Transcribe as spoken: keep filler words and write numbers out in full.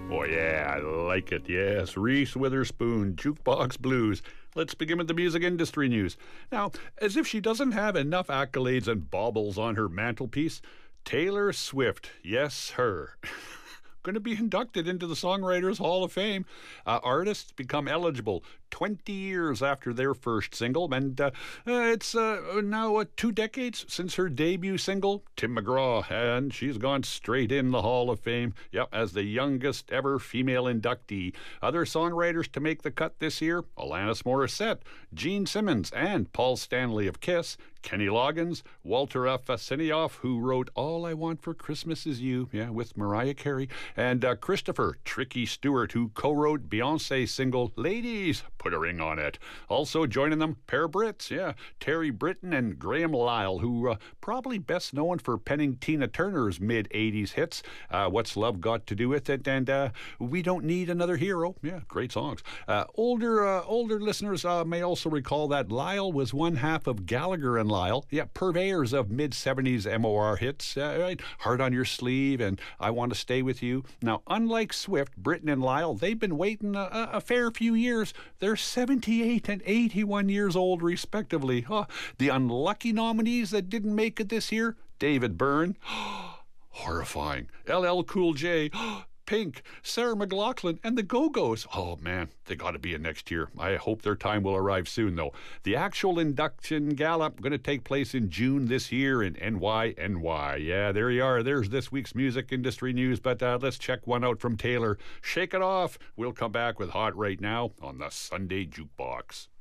Oh, yeah, I like it. Yes, Reese Witherspoon, Jukebox Blues. Let's begin with the music industry news. Now, as if she doesn't have enough accolades and baubles on her mantelpiece, Taylor Swift, yes, her. Going to be inducted into the Songwriters Hall of Fame. Uh, artists become eligible twenty years after their first single, and uh, uh, it's uh, now uh, two decades since her debut single, Tim McGraw, and she's gone straight in the Hall of Fame, yep, as the youngest ever female inductee. Other songwriters to make the cut this year, Alanis Morissette, Gene Simmons, and Paul Stanley of Kiss, Kenny Loggins, Walter F. Sinioff, who wrote All I Want for Christmas Is You, yeah, with Mariah Carey, and uh, Christopher Tricky Stewart, who co-wrote Beyonce's single Ladies, Put a Ring on It. Also joining them, pair Brits, yeah, Terry Britton and Graham Lyle, who uh, probably best known for penning Tina Turner's mid-eighties hits, uh, What's Love Got to Do with It, and uh, We Don't Need Another Hero. Yeah, great songs. Uh, older uh, older listeners uh, may also recall that Lyle was one half of Gallagher and Lyle, yeah, purveyors of mid-seventies M O R hits, uh, right? Heart on Your Sleeve and I Want to Stay With You. Now, unlike Swift, Britton and Lyle, they've been waiting a, a fair few years. They're seventy-eight and eighty-one years old, respectively. Oh, the unlucky nominees that didn't make it this year, David Byrne, horrifying, L L Cool J, Pink, Sarah McLachlan, and the Go-Go's. Oh, man, they got to be in next year. I hope their time will arrive soon, though. The actual induction gala going to take place in June this year in N Y N Y. Yeah, there you are. There's this week's music industry news, but uh, let's check one out from Taylor. Shake It Off. We'll come back with Hot Right Now on the Sunday Jukebox.